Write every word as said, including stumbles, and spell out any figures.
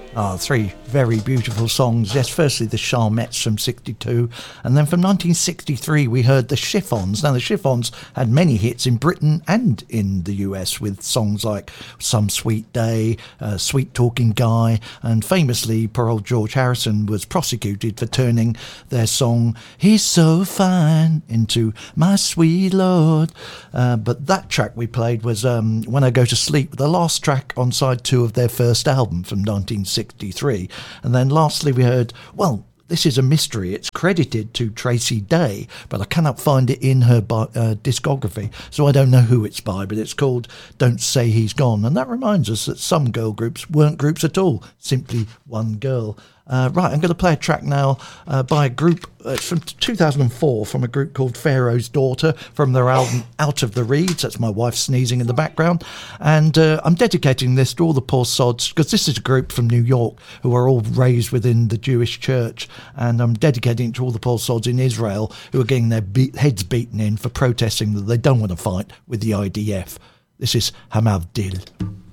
Ah, three very beautiful songs. Yes, firstly the Charmettes from sixty-two, and then from nineteen sixty-three we heard the Chiffons. Now the Chiffons had many hits in Britain and in the U S with songs like Some Sweet Day, uh, Sweet Talking Guy, and famously poor old George Harrison was prosecuted for turning their song He's So Fine into My Sweet Lord. Uh, but that track we played was um, When I Go to Sleep, the last track on side two of their first album from nineteen sixty-three. And then lastly we heard, well, this is a mystery. It's credited to Tracy Day, but I cannot find it in her bi- uh, discography, so I don't know who it's by, but it's called Don't Say He's Gone. And that reminds us that some girl groups weren't groups at all, simply one girl. Uh, right, I'm going to play a track now uh, by a group uh, from two thousand four, from a group called Pharaoh's Daughter, from their album Out of the Reeds. That's my wife sneezing in the background. And uh, I'm dedicating this to all the poor sods, because this is a group from New York who are all raised within the Jewish church. And I'm dedicating it to all the poor sods in Israel who are getting their be- heads beaten in for protesting that they don't want to fight with the I D F. This is Hamavdil.